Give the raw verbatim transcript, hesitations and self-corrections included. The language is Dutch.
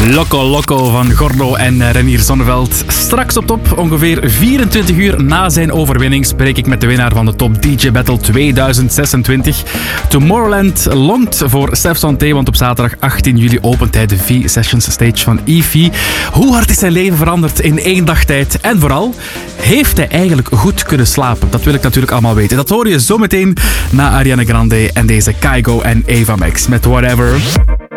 Loco Loco van Gordo en Renier Zonneveld. Straks op top, ongeveer vierentwintig uur na zijn overwinning, spreek ik met de winnaar van de Top D J Battle tweeduizend zesentwintig. Tomorrowland longt voor Stef Santé, want op zaterdag achttien juli opent hij de V-Sessions Stage van E V I. Hoe hard is zijn leven veranderd in één dag tijd? En vooral, heeft hij eigenlijk goed kunnen slapen? Dat wil ik natuurlijk allemaal weten. Dat hoor je zometeen na Ariana Grande en deze Kygo en Ava Max met Whatever.